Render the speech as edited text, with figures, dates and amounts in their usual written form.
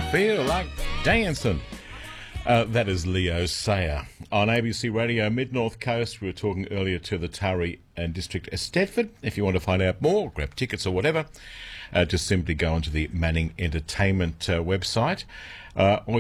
feel like dancing. That is Leo Sayer. On ABC Radio Mid-North Coast, we were talking earlier to the Taree and District Eisteddfod. If you want to find out more, grab tickets or whatever, just simply go onto the Manning Entertainment website. Or